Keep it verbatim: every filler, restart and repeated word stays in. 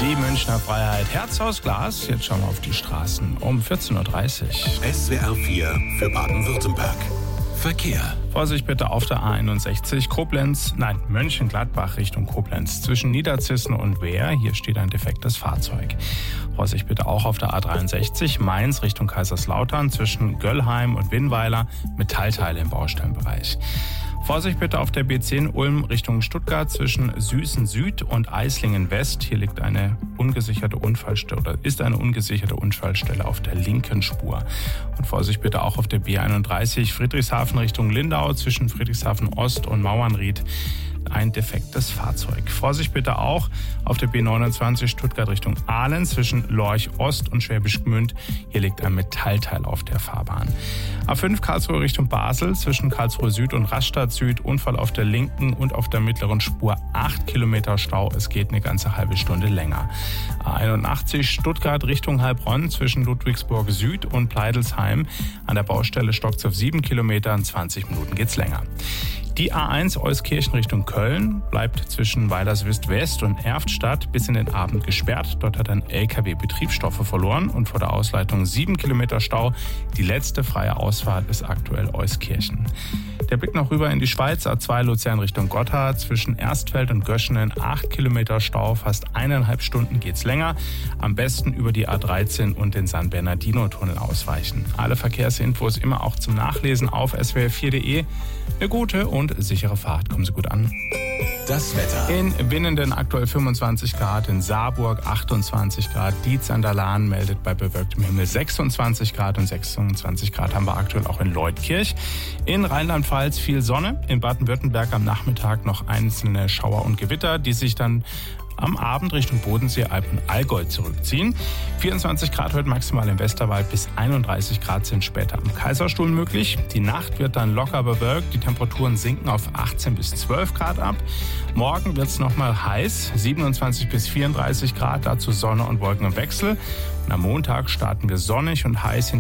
Die Münchner Freiheit, Herz aus Glas. Jetzt schauen wir auf die Straßen um vierzehn Uhr dreißig. S W R vier für Baden-Württemberg. Verkehr. Vorsicht bitte auf der A einundsechzig Koblenz, nein, Mönchengladbach Richtung Koblenz. Zwischen Niederzissen und Wehr, hier steht ein defektes Fahrzeug. Vorsicht bitte auch auf der A dreiundsechzig Mainz Richtung Kaiserslautern. Zwischen Göllheim und Winnweiler, Metallteile im Baustellenbereich. Vorsicht bitte auf der B zehn Ulm Richtung Stuttgart zwischen Süßen Süd und Eislingen West. Hier liegt eine ungesicherte Unfallstelle oder ist eine ungesicherte Unfallstelle auf der linken Spur. Und Vorsicht bitte auch auf der B einunddreißig Friedrichshafen Richtung Lindau zwischen Friedrichshafen Ost und Mauernried. Ein defektes Fahrzeug. Vorsicht bitte auch auf der B neunundzwanzig Stuttgart Richtung Aalen zwischen Lorch Ost und Schwäbisch Gmünd. Hier liegt ein Metallteil auf der Fahrbahn. A fünf Karlsruhe Richtung Basel zwischen Karlsruhe Süd und Rastatt Süd. Unfall auf der linken und auf der mittleren Spur. acht Kilometer Stau. Es geht eine ganze halbe Stunde länger. A einundachtzig Stuttgart Richtung Heilbronn zwischen Ludwigsburg Süd und Pleidelsheim. An der Baustelle stockt's auf sieben Kilometer. In zwanzig Minuten geht's länger. Die A eins Euskirchen Richtung Köln bleibt zwischen Weilerswist West und Erftstadt bis in den Abend gesperrt. Dort hat ein L K W Betriebsstoffe verloren und vor der Ausleitung sieben Kilometer Stau. Die letzte freie Ausfahrt ist aktuell Euskirchen. Der Blick noch rüber in die Schweiz, A zwei Luzern Richtung Gotthard, zwischen Erstfeld und Göschenen acht Kilometer Stau, fast eineinhalb Stunden geht's länger. Am besten über die A dreizehn und den San Bernardino-Tunnel ausweichen. Alle Verkehrsinfos immer auch zum Nachlesen auf s w r vier punkt d e. Eine gute und sichere Fahrt, kommen Sie gut an. Das Wetter. In Winnenden aktuell fünfundzwanzig Grad, in Saarburg achtundzwanzig Grad, Dietz an der Lahn meldet bei bewölktem Himmel sechsundzwanzig Grad und sechsundzwanzig Grad haben wir aktuell auch in Leutkirch. In Rheinland-Pfalz viel Sonne, in Baden-Württemberg am Nachmittag noch einzelne Schauer und Gewitter, die sich dann am Abend Richtung Bodensee, Alb und Allgäu zurückziehen. vierundzwanzig Grad heute maximal im Westerwald, bis einunddreißig Grad sind später am Kaiserstuhl möglich. Die Nacht wird dann locker bewölkt, die Temperaturen sinken auf achtzehn bis zwölf Grad ab. Morgen wird es nochmal heiß, siebenundzwanzig bis vierunddreißig Grad, dazu Sonne und Wolken im Wechsel. Und am Montag starten wir sonnig und heiß in